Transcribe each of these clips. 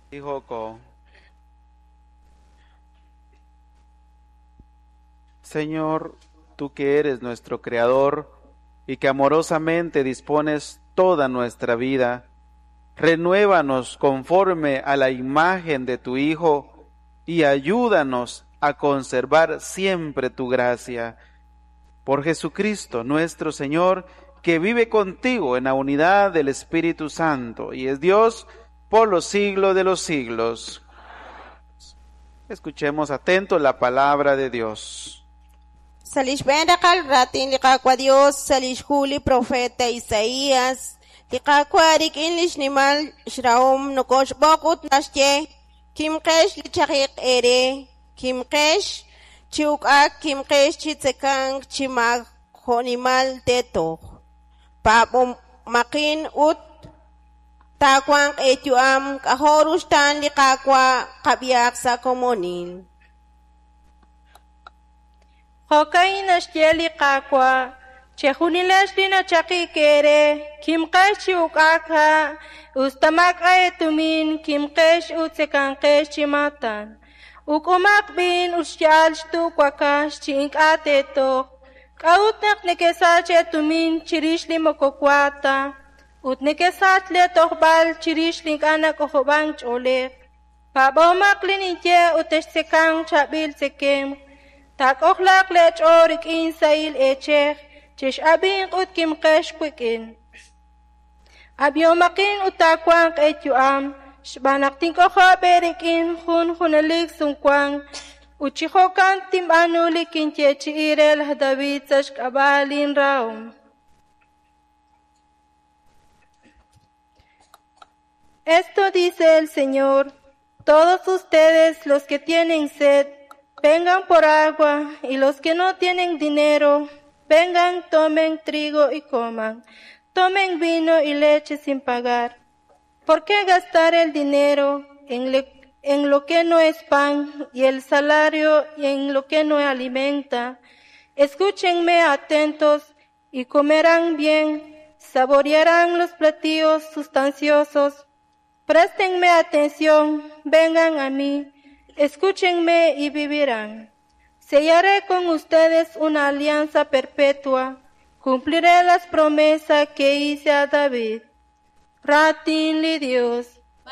Hijoko. Señor, tú que eres nuestro Creador y que amorosamente dispones toda nuestra vida, renuévanos conforme a la imagen de tu Hijo y ayúdanos a conservar siempre tu gracia. Por Jesucristo nuestro Señor, que vive contigo en la unidad del Espíritu Santo y es Dios por los siglos de los siglos. Escuchemos atentos la palabra de Dios. Salish bendakal ratin likakwa Dios, salish huli profeta Isaías, likakwa rik inlish nimal shraum nukosh bokut nashye, kimkesh lichakik ere, kimkesh chiukak kimkesh chitsekang chimag honimal tetok. Papum makin ut takwang etuam kahorustan likakwa kabiyak sa komunil. Hokainash yeli kakwa, chehunilash dina chaki kere, kimkesh chiukaka, ustamak aetumin, kimkesh utsekankesh chimatan. Ukumak bin usyal shtu kwakash chink ateto, kautnak nekesach etumin chirishli mokokwata, utnekesach le tohbal chirishli anak ohobang chole. Pabomak linitye uteshsekang chabil sekem, tak okhlak lech orik in sail echech, chish abing ut kimkesh kwikin. Abyomakin utakwang etyuam, shbanakting kokha berikin hun hunalik sungkwang, uchihokan timanulikin chechi irel David sash kabalin raum. Esto dice el Señor, todos ustedes los que tienen sed, vengan por agua, y los que no tienen dinero, vengan, tomen trigo y coman. Tomen vino y leche sin pagar. ¿Por qué gastar el dinero en lo que no es pan y el salario en lo que no alimenta? Escúchenme atentos y comerán bien, saborearán los platillos sustanciosos. Préstenme atención, vengan a mí. Escúchenme y vivirán. Sellaré con ustedes una alianza perpetua. Cumpliré las promesas que hice a David. Ratin li Dios.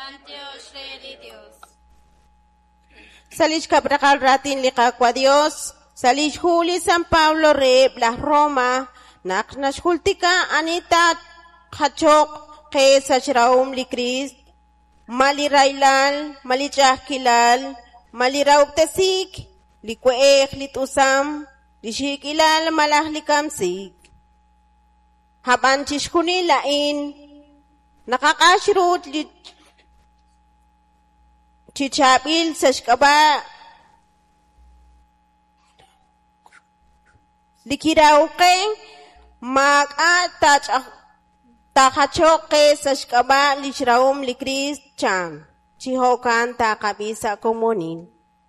Salish kabrakal ratin likakwa Dios. Salish huli San Pablo re la Roma. Naknash hultika anita kachok ke sachraum li Christ. Malirailal, malichahkilal, malirauktasik, likweek litusam, lishikilal malahlikamsik. Haban chishkunilain, nakakashrut chichabil sashkaba, likiraukeng, Takachoke sashkaba lishraum likris cham. Chihokan takabisa komunin.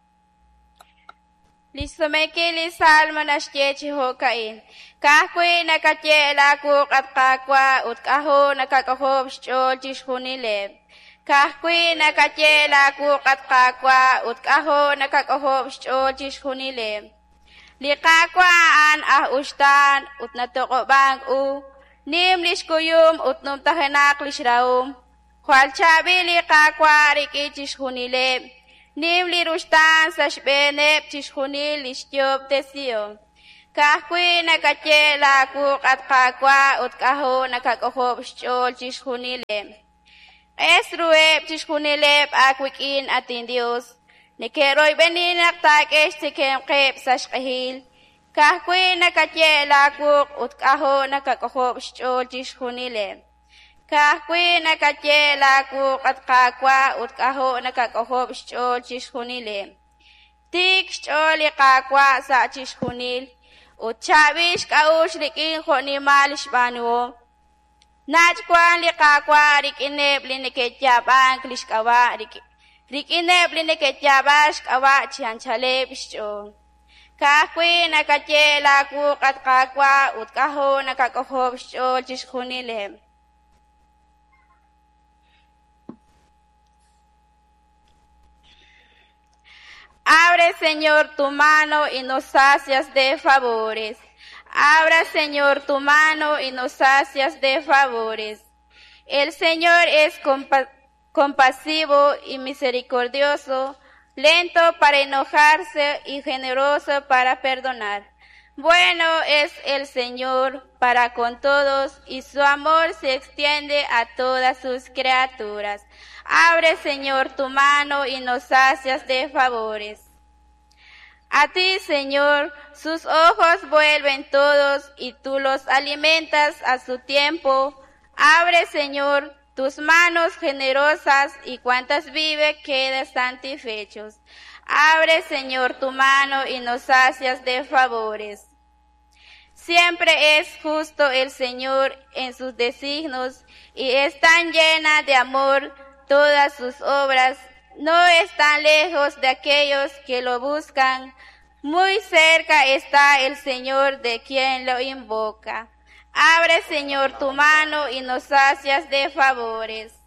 Lisomeke lisal manashke chihokain. Kahkwe nakache lakuk at kakwa utkaho nakakahob shol chishunile. Kahkwe nakache lakuk at kakwa utkaho nakakahob shol chishunile. Likakwa an ustan utnatoko bang Nim lishkuyum utnum tahenak lishraum. Kwal chabili kakwa rikichish hunile. Nim lirustan sashbenep chishunil lishyob tesio. Kahkwi nakache lakuk at kakwa utkaho nakakohob shol chishunile. Esrueb chishunileb akwikin atin Dios. Nikeroy beninak takesh tikem kep sashkahil. Kahkwi nakache lakuk utkaho nakakohob shol chishunile. Kahkwi nakache lakuk at kakwa utkaho nakakohob shol chishunile. Tik shol kakwa sa chishunil. Utchabish kaush rikin honimal shbanuo. Nachkwan li kakwa rikineb liniketjabang klishkawa rikineb liniketjabash kawa chianchaleb shol. Kahkwi nakache lakuk at kakwa utkaho nakakohob shol chishunile. Abre, Señor, tu mano y nos sacias de favores. Abra, Señor, tu mano y nos sacias de favores. El Señor es compasivo y misericordioso, lento para enojarse y generoso para perdonar. Bueno es el Señor para con todos y su amor se extiende a todas sus criaturas. Abre, Señor, tu mano y nos sacias de favores. A ti, Señor, sus ojos vuelven todos y tú los alimentas a su tiempo. Abre, Señor, tus manos generosas y cuantas vive quedan satisfechos. Abre, Señor, tu mano y nos sacias de favores. Siempre es justo el Señor en sus designios y están llenas de amor todas sus obras. No están lejos de aquellos que lo buscan. Muy cerca está el Señor de quien lo invoca. Abre, Señor, tu mano y nos sacias de favores.